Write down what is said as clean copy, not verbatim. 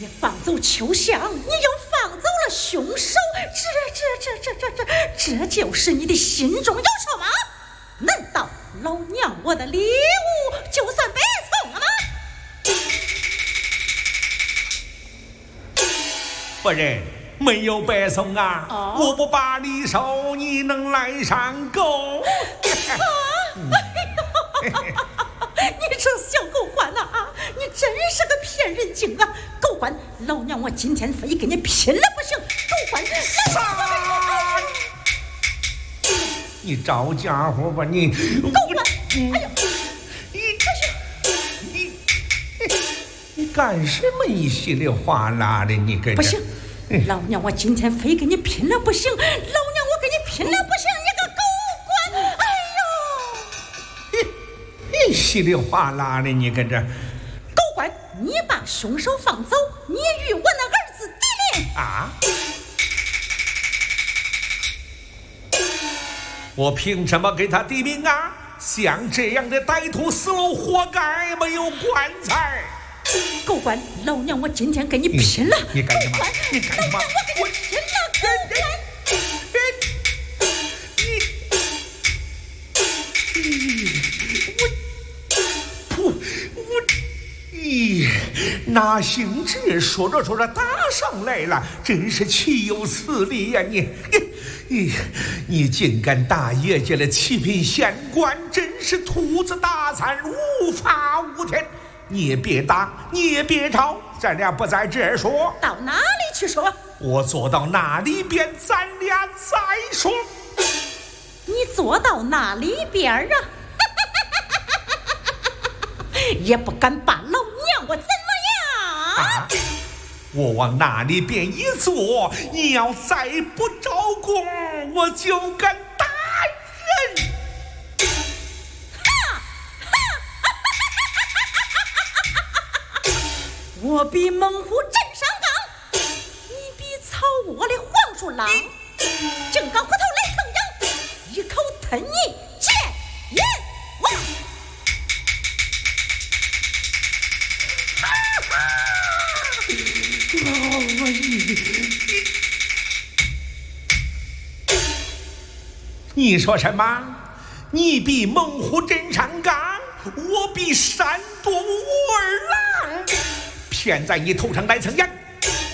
你放走秋香，你又放走了凶手，这就是你的心中有数吗？难道老娘我的礼物就算白送了吗？ 夫人，没有白送啊！我不把你收，你能来上钩？ 你这小狗官呐啊！你真是个骗人精啊！狗官，老娘我今天非跟你拼了不行！狗官， 你招家伙吧你！ 狗官，哎呀， 你干什么一稀里哗啦的？你跟不行，老娘我今天非跟你拼了不行！老娘我跟你拼了不行！你个狗官！哎呦， 你稀里哗啦的，你跟这狗官，你把凶手放走，你与我那儿子抵命啊！我凭什么给他抵命啊？像这样的歹徒死了活该，没有棺材。 狗官，老娘我今天跟你拼了！ 你干什么？你干什么？ 我跟你拼了！狗官，哪行这说着打上来了，真是岂有此理呀！你竟敢打爷家的七品县官，真是兔子大餐，无法无天！你也别打，你也别吵，咱俩不在这儿说。 到哪里去说？ 我坐到那里边，咱俩再说。 你坐到那里边啊？也不敢把老娘我怎么样？ 啊！我往那里边一坐，你要再不招供，我就敢打人。 我比猛虎镇上刚，你比草窝里黄鼠狼，正刚回头来蹭羊，一口吞你见阎王！ 你说什么？你比猛虎镇上刚，我比山东武二郎，骗在你头上来蹭羊。